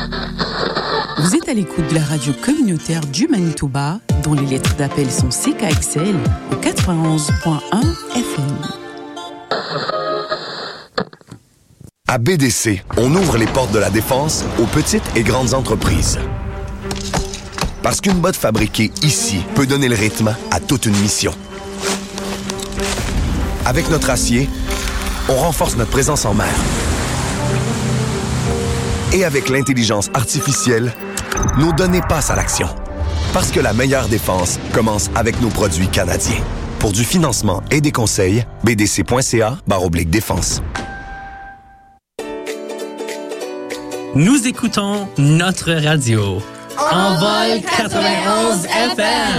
Vous êtes à l'écoute de la radio communautaire du Manitoba, dont les lettres d'appel sont CKXL au 91.1 FM. À BDC, on ouvre les portes de la défense aux petites et grandes entreprises. Parce qu'une botte fabriquée ici peut donner le rythme à toute une mission. Avec notre acier, on renforce notre présence en mer. Et avec l'intelligence artificielle, nos données passent à l'action. Parce que la meilleure défense commence avec nos produits canadiens. Pour du financement et des conseils, bdc.ca/défense. Nous écoutons notre radio. Envol 91 FM.